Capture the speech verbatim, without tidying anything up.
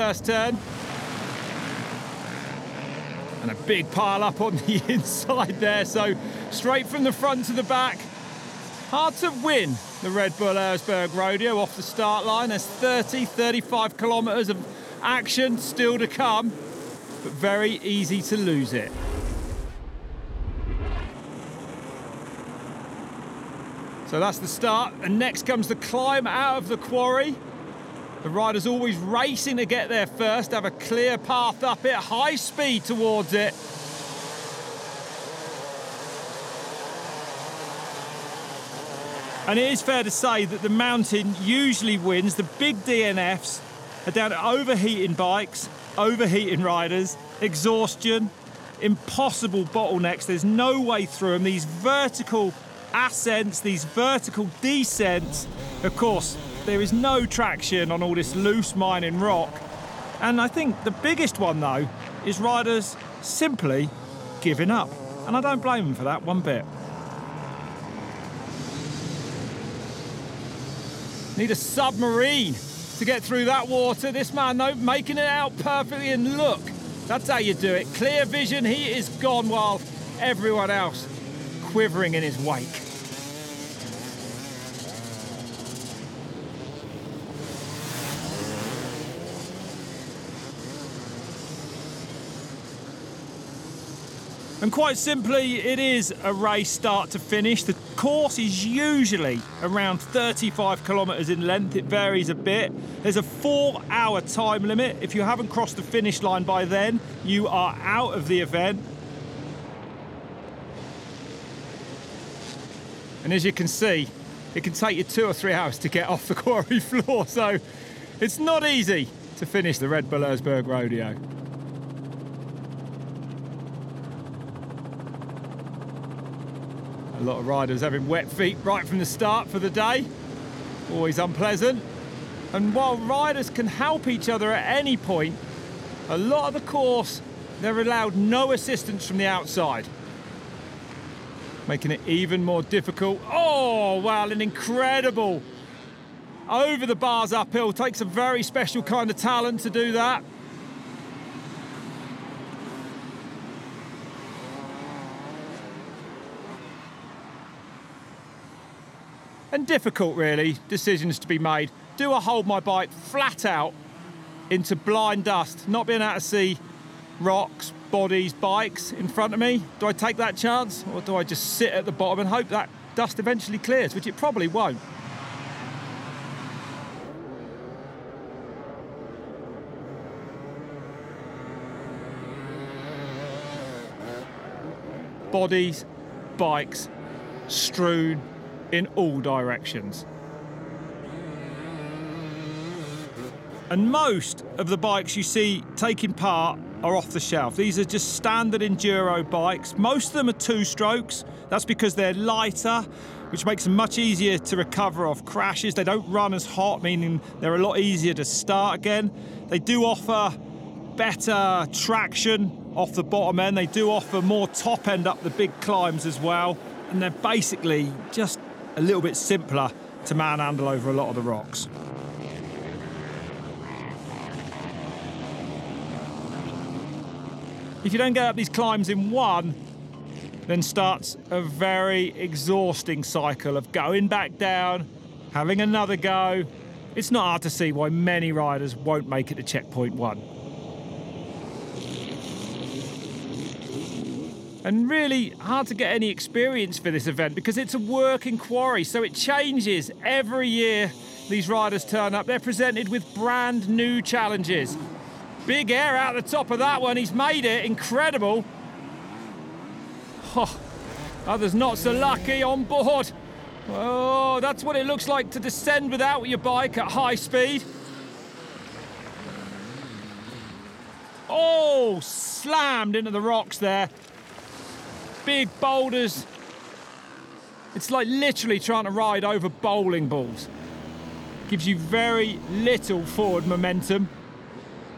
first turn. And a big pile up on the inside there, so straight from the front to the back. Hard to win the Red Bull Erzberg Rodeo off the start line. There's thirty, thirty-five kilometres of action still to come, but very easy to lose it. So that's the start, and next comes the climb out of the quarry. The rider's always racing to get there first, have a clear path up it, high speed towards it. And it is fair to say that the mountain usually wins. The big D N Fs are down to overheating bikes, overheating riders, exhaustion, impossible bottlenecks. There's no way through them. These vertical ascents, these vertical descents, of course, there is no traction on all this loose mining rock. And I think the biggest one, though, is riders simply giving up. And I don't blame them for that one bit. Need a submarine to get through that water. This man, though, making it out perfectly. And look, that's how you do it. Clear vision, he is gone while everyone else quivering in his wake. And quite simply, it is a race start to finish. The course is usually around thirty-five kilometres in length. It varies a bit. There's a four hour time limit. If you haven't crossed the finish line by then, you are out of the event. And as you can see, it can take you two or three hours to get off the quarry floor. So it's not easy to finish the Red Bull Erzberg Rodeo. A lot of riders having wet feet right from the start for the day. Always unpleasant. And while riders can help each other at any point, a lot of the course, they're allowed no assistance from the outside, making it even more difficult. Oh, wow, an incredible over the bars uphill. Takes a very special kind of talent to do that. And difficult, really, decisions to be made. Do I hold my bike flat out into blind dust, not being able to see rocks, bodies, bikes in front of me? Do I take that chance, or do I just sit at the bottom and hope that dust eventually clears, which it probably won't? Bodies, bikes, strewn in all directions. And most of the bikes you see taking part are off the shelf. These are just standard enduro bikes. Most of them are two strokes. That's because they're lighter, which makes them much easier to recover off crashes. They don't run as hot, meaning they're a lot easier to start again. They do offer better traction off the bottom end. They do offer more top end up the big climbs as well. And they're basically just a little bit simpler to manhandle over a lot of the rocks. If you don't get up these climbs in one, then starts a very exhausting cycle of going back down, having another go. It's not hard to see why many riders won't make it to checkpoint one. And really hard to get any experience for this event because it's a working quarry, so it changes every year. These riders turn up, they're presented with brand new challenges. Big air out the top of that one, he's made it, incredible. Oh, others not so lucky on board. Oh, that's what it looks like to descend without your bike at high speed. Oh, slammed into the rocks there. Big boulders. It's like literally trying to ride over bowling balls. Gives you very little forward momentum.